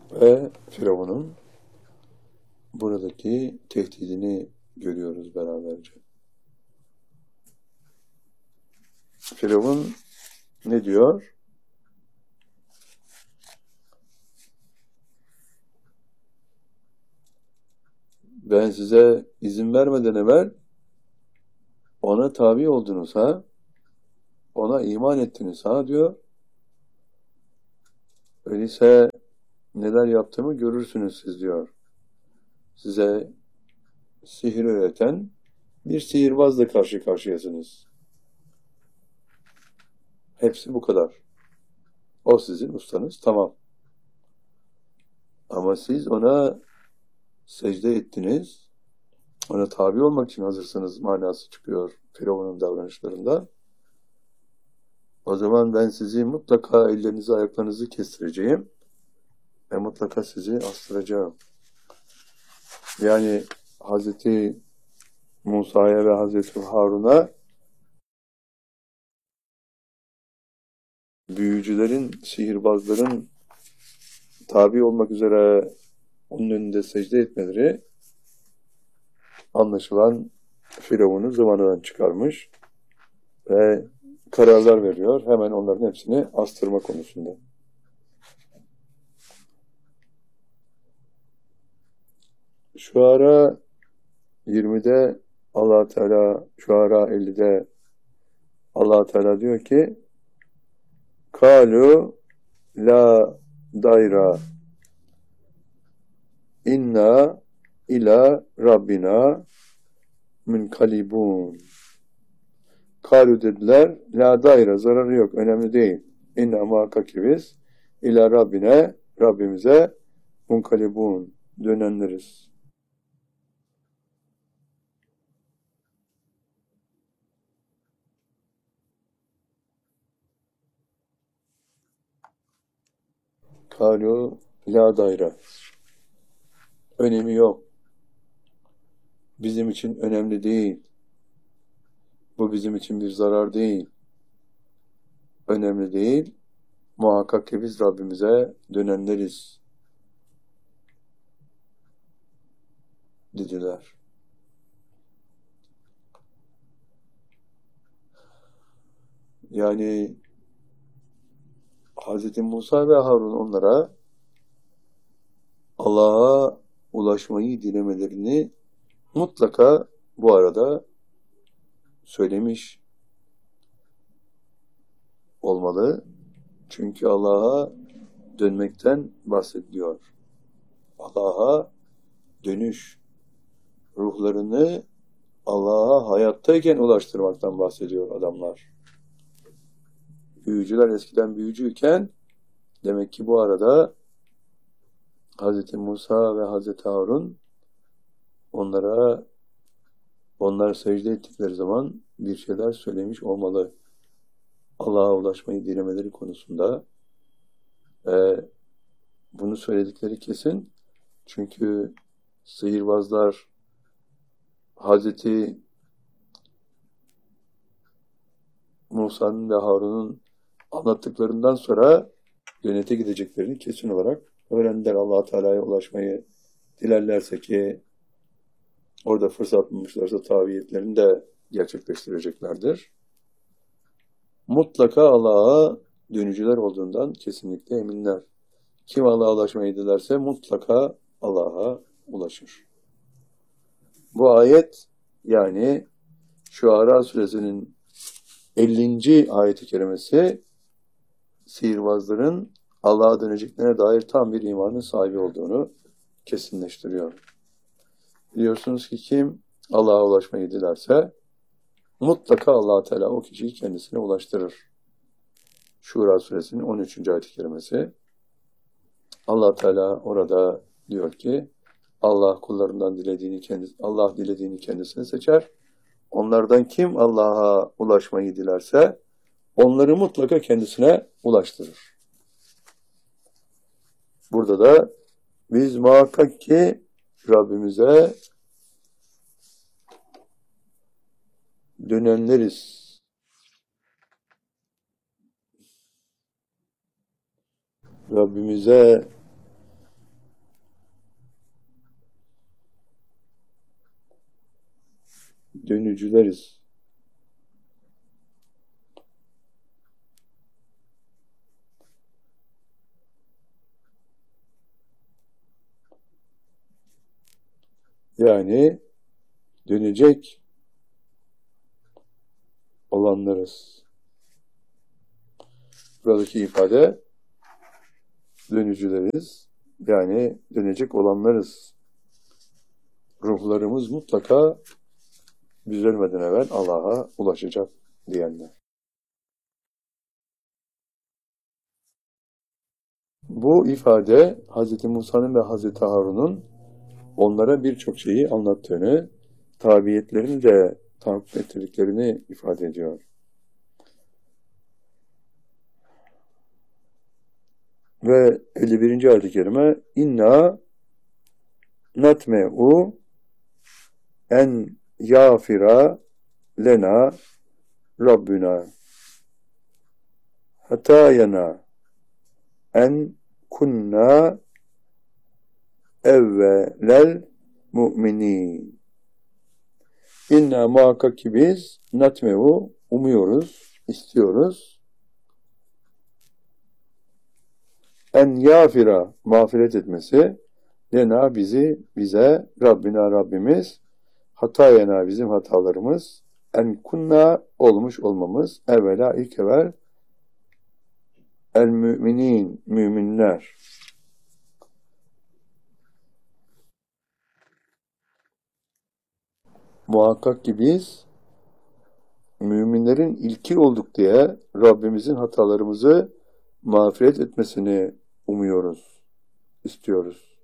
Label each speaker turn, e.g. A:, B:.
A: Ve Firavun'un buradaki tehdidini görüyoruz beraberce. Firavun ne diyor? Ben size izin vermeden evvel ona tabi oldunuz ha? Ona iman ettiniz ha diyor. Öyleyse neler yaptığımı görürsünüz siz diyor. Size sihir öğreten bir sihirbazla karşı karşıyasınız. Hepsi bu kadar. O sizin ustanız, tamam. Ama siz ona secde ettiniz, ona tabi olmak için hazırsınız manası çıkıyor Firavun'un davranışlarında. O zaman ben sizi mutlaka ellerinizi ayaklarınızı kestireceğim ve mutlaka sizi astıracağım. Yani Hazreti Musa'ya ve Hazreti Harun'a büyücülerin, sihirbazların tabi olmak üzere onun önünde secde etmeleri anlaşılan Firavun'u zıvanadan çıkarmış ve kararlar veriyor. Hemen onların hepsini astırma konusunda. Şuara 20'de Allah Teala, Şuara 50'de Allah Teala diyor ki Kalu la dayra inna ila Rabbina munkalibun. Kalu dediler, la daire, zararı yok, önemli değil. İnna muhakkak ki biz, ila Rabbine, Rabbimize munkalibun, dönenleriz. Kalu la daire. Önemi yok. Bizim için önemli değil. Bu bizim için bir zarar değil. Önemli değil. Muhakkak ki biz Rabbimize dönenleriz. Dediler. Yani Hz. Musa ve Harun onlara Allah'a ulaşmayı dilemelerini mutlaka bu arada söylemiş olmalı. Çünkü Allah'a dönmekten bahsediliyor. Allah'a dönüş, ruhlarını Allah'a hayattayken ulaştırmaktan bahsediyor adamlar. Büyücüler eskiden büyücüyken demek ki bu arada Hz. Musa ve Hz. Harun onlar secde ettikleri zaman bir şeyler söylemiş olmalı. Allah'a ulaşmayı dilemeleri konusunda bunu söyledikleri kesin. Çünkü sihirbazlar Hazreti Musa'nın ve Harun'un anlattıklarından sonra cennete gideceklerini kesin olarak öğrendiler. Allah-u Teala'ya ulaşmayı dilerlerse ki orada fırsat bulmuşlarsa taviyetlerini de gerçekleştireceklerdir. Mutlaka Allah'a dönücüler olduğundan kesinlikle eminler. Kim Allah'a ulaşmayı dilerse mutlaka Allah'a ulaşır. Bu ayet yani Şuara suresinin 50. ayet-i kerimesi sihirbazların Allah'a döneceklerine dair tam bir imanın sahibi olduğunu kesinleştiriyor. Biliyorsunuz ki kim Allah'a ulaşmayı dilerse mutlaka Allah-u Teala o kişiyi kendisine ulaştırır. Şura suresinin 13. ayet-i kerimesi. Allah Teala orada diyor ki Allah kullarından Allah dilediğini kendisine seçer. Onlardan kim Allah'a ulaşmayı dilerse onları mutlaka kendisine ulaştırır. Burada da biz muhakkak ki Rabbimize dönenleriz. Rabbimize dönücüleriz. Yani dönecek olanlarız. Buradaki ifade dönücüleriz. Yani dönecek olanlarız. Ruhlarımız mutlaka biz ölmeden evvel Allah'a ulaşacak diyenler. Bu ifade Hz. Musa'nın ve Hz. Harun'un onlara birçok şeyi anlattığını, tabiyetlerini de tahakkuk ettirdiklerini ifade ediyor. Ve 51. ayet-i kerime İnna natme'u en yağfira lena Rabbuna hatayana en kunna evvelel mu'minin. İnna muhakkak ki biz natme'u umuyoruz, istiyoruz. En yağfira mağfiret etmesi lena bize Rabbina Rabbimiz hatayena bizim hatalarımız en kunna olmuş olmamız evvela ilk evvel el müminin müminler muhakkak ki biz müminlerin ilki olduk diye Rabbimizin hatalarımızı mağfiret etmesini umuyoruz, istiyoruz.